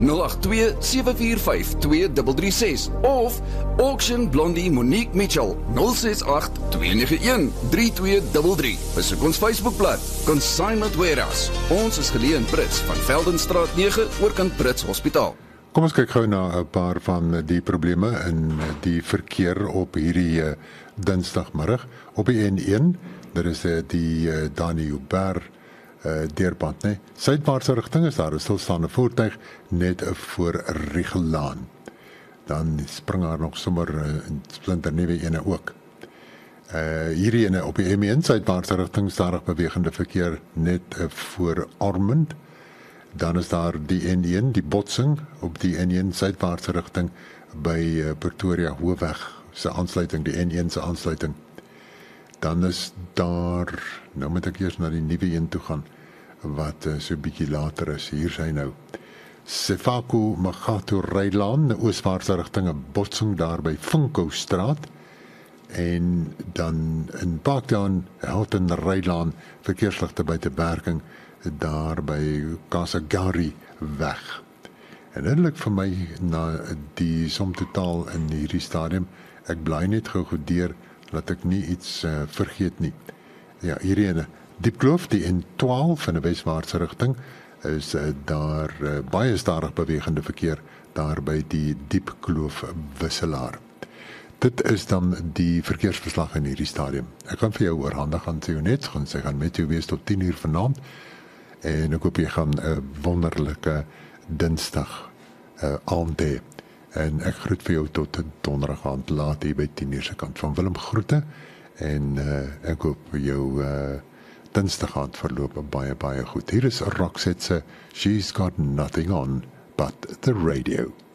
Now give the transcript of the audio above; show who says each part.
Speaker 1: 082-745-2336 of Auction Blondie Monique Mitchell 068-291-3233. Besoek ons Facebookblad Consignment Warehouse. Ons is geleë in Brits van Veldenstraat 9 oorkant Brits Hospitaal.
Speaker 2: Kom ons kyk gou na 'n paar van die probleme in die verkeer op hierdie Dinsdagmiddag. Op die N1, daar is die Dani-Uber deurpad, nee. Suidwaartse rigting is daar 'n stilstaande voertuig net voor Riegelaan. Dan spring daar nog sommer 'n splinter nuwe ene ook. Hierdie ene op die M1 suidwaartse rigting stadig bewegende verkeer net voor Ormond. Dan is daar die N1, die botsing op die N1 suidwaartse rigting by Pretoria Hoofweg se aansluiting, die N1 se aansluiting. Dan is daar, nou moet ek eers na die nuwe een toe gaan, wat so 'n bietjie later is. Hier is hy nou. Sefaku Magatu Rylaan, ooswaartse rigting, 'n botsing daar by Vinkou-straat. En dan in Parktown, Houghton Rylaan, verkeersligte by Teberking, daar by Kasagari weg. En dit lyk vir my na die som totaal in hierdie stadium. Ek bly net gou deur dat ek nie iets vergeet nie. Ja, hierdie ene, Diepkloof, die N12 in 'n weswaartse rigting, is daar baie stadig bewegende verkeer daar by die Diepkloof wisselaar. Dit is dan die verkeersverslag in hierdie stadium. Ek gaan vir jou oorhandig aan Sionet, sy gaan met jou wees tot 10 uur vanaand. En ek hoop jy gaan 'n wonderlike Dinsdag aand hê. En ek groet vir jou tot donderdag aand laat hier by 10 uur se kant. Van Willem groete en ek hoop jou Dinsdag aand verloop baie goed. Hier is Roxette se She's Got Nothing On But The Radio.